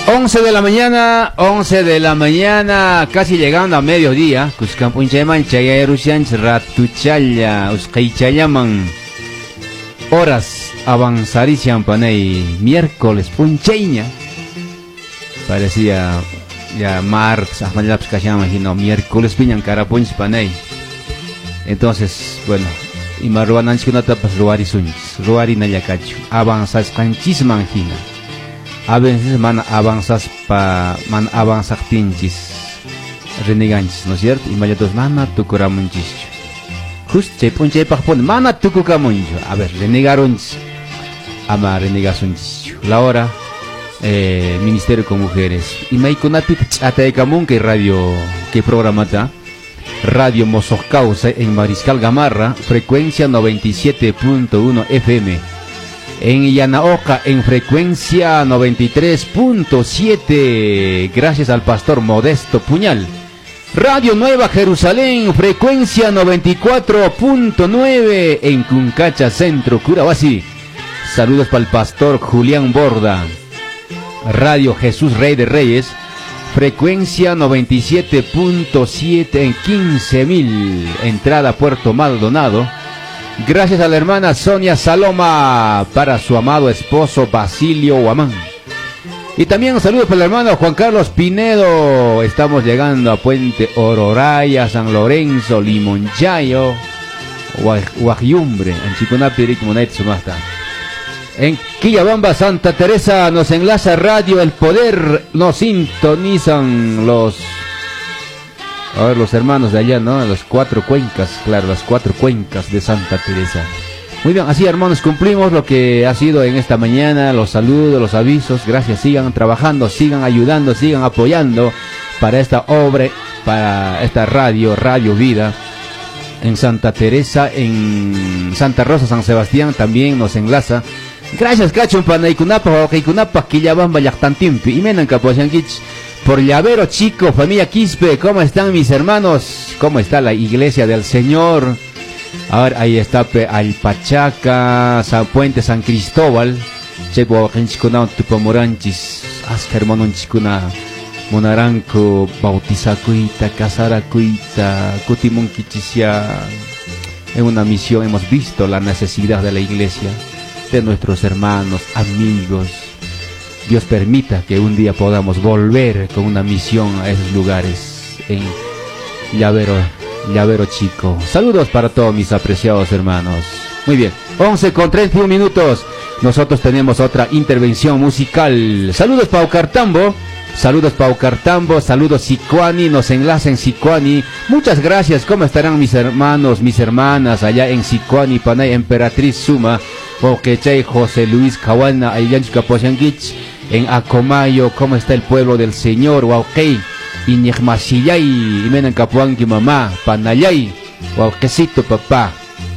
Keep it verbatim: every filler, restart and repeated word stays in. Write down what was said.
once de la mañana, once de la mañana, casi llegando a mediodía. Cuscampuncheman, Chayarushan, Ratuchaya, Uskaichayaman. Horas avanzarían panay, miércoles puncheña. Parecía ya martes, Ahmadlaps Kashama, no, miércoles piñan carapunch panay. Entonces, bueno, y marruanan chunatapas ruari sunch, ruari nayacacho, avanzas canchisman hina. A veces man avanzas pa man avanzas tinchis reneganchis, ¿no es cierto? Y mayatos mana tukuramunchis. Just che punche pajpon mana tukukamuncho. A ver, renegaronchis. Ama renegasunchis. La hora eh, Ministerio con Mujeres. Y maikunapit ataekamun que radio que programata. Radio Mososcausa en Mariscal Gamarra, frecuencia noventa y siete punto uno F M. En Yanaoca en frecuencia noventa y tres punto siete, gracias al pastor Modesto Puñal. Radio Nueva Jerusalén, frecuencia noventa y cuatro punto nueve en Cuncacha Centro, Curahuasi. Saludos para el pastor Julián Borda. Radio Jesús Rey de Reyes, frecuencia noventa y siete punto siete en quince mil, entrada Puerto Maldonado. Gracias a la hermana Sonia Saloma para su amado esposo Basilio Huamán. Y también un saludo para el hermano Juan Carlos Pinedo. Estamos llegando a Puente Ororaya, San Lorenzo, Limonchayo, Guajyumbre, en Chicunapirik, Monaitsumasta. En Quillabamba, Santa Teresa, nos enlaza Radio El Poder, nos sintonizan los... A ver, los hermanos de allá, ¿no? Las cuatro cuencas, claro, las cuatro cuencas de Santa Teresa. Muy bien, así hermanos, cumplimos lo que ha sido en esta mañana, los saludos, los avisos. Gracias, sigan trabajando, sigan ayudando, sigan apoyando para esta obra, para esta radio, Radio Vida. En Santa Teresa, en Santa Rosa, San Sebastián, también nos enlaza. Gracias, Cachon, Panaykunapa, Okaykunapa, Quillabamba, Yactantimpi, y Menan Capoyanquich. Por Llavero Chico, familia Quispe, ¿cómo están mis hermanos? ¿Cómo está la iglesia del Señor? A ver, ahí está pe, Alpachaca, San Puente San Cristóbal. Chepo, Henchikuna, Tupamoranchis, Aska hermano Chikuna, Monaranco, Bautizacuita, Casaracuita, Cutimunquichisia. En una misión hemos visto la necesidad de la iglesia, de nuestros hermanos, amigos. Dios permita que un día podamos volver con una misión a esos lugares en Llavero, Llavero Chico. Saludos para todos mis apreciados hermanos. Muy bien, once con treinta y un minutos. Nosotros tenemos otra intervención musical. Saludos para Ucartambo. Saludos para Ucartambo. Saludos Sicuani. Nos enlaza en Sicuani. Muchas gracias. ¿Cómo estarán mis hermanos, mis hermanas allá en Sicuani, Panay, Emperatriz Suma? Poquechay, José Luis Cahuana, Ayanchika Poyanguich. En Acomayo, ¿cómo está el pueblo del Señor? Wauquey, Iñegmasillay, Imenan Capuanqui mamá, Panayay, Wauquecito papá.